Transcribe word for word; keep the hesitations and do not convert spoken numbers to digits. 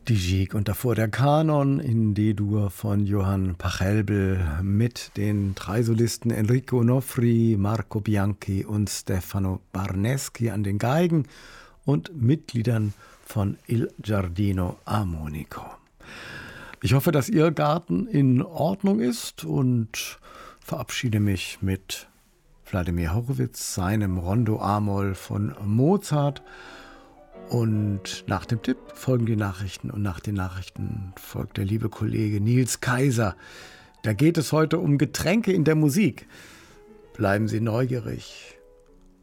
Die Gigue und davor der Kanon in D-Dur von Johann Pachelbel mit den drei Solisten Enrico Onofri, Marco Bianchi und Stefano Barneschi an den Geigen und Mitgliedern von Il Giardino Armonico. Ich hoffe, dass Ihr Garten in Ordnung ist und verabschiede mich mit Wladimir Horowitz, seinem Rondo A-Moll von Mozart. Und nach dem Tipp folgen die Nachrichten und nach den Nachrichten folgt der liebe Kollege Nils Kaiser. Da geht es heute um Getränke in der Musik. Bleiben Sie neugierig.